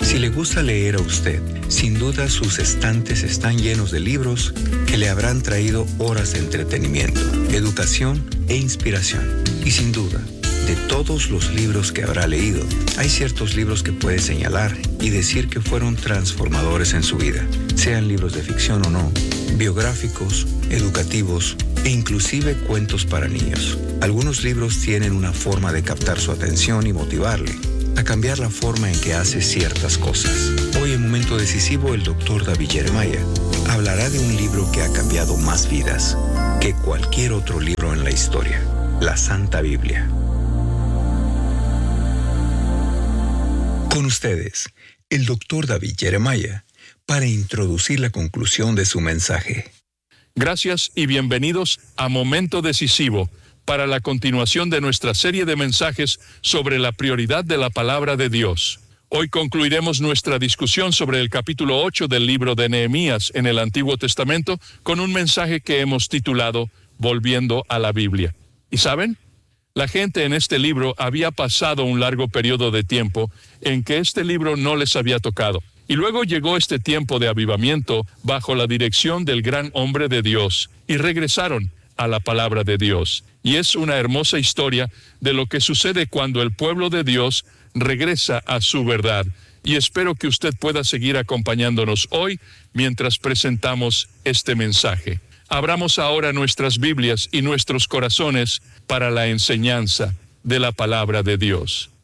Si le gusta leer a usted, sin duda sus estantes están llenos de libros que le habrán traído horas de entretenimiento, educación e inspiración. Y sin duda, de todos los libros que habrá leído, hay ciertos libros que puede señalar y decir que fueron transformadores en su vida, sean libros de ficción o no, biográficos, educativos e inclusive cuentos para niños. Algunos libros tienen una forma de captar su atención y motivarle a cambiar la forma en que hace ciertas cosas. Hoy en Momento Decisivo, el Dr. David Jeremiah hablará de un libro que ha cambiado más vidas que cualquier otro libro en la historia, la Santa Biblia. Con ustedes, el Dr. David Jeremiah, para introducir la conclusión de su mensaje. Gracias y bienvenidos a Momento Decisivo, para la continuación de nuestra serie de mensajes sobre la prioridad de la palabra de Dios. Hoy concluiremos nuestra discusión sobre el capítulo 8 del libro de Nehemías en el Antiguo Testamento con un mensaje que hemos titulado Volviendo a la Biblia. ¿Y saben? La gente en este libro había pasado un largo periodo de tiempo en que este libro no les había tocado. Y luego llegó este tiempo de avivamiento bajo la dirección del gran hombre de Dios y regresaron a la palabra de Dios. Y es una hermosa historia de lo que sucede cuando el pueblo de Dios regresa a su verdad. Y espero que usted pueda seguir acompañándonos hoy mientras presentamos este mensaje. Abramos ahora nuestras Biblias y nuestros corazones para la enseñanza de la palabra de Dios.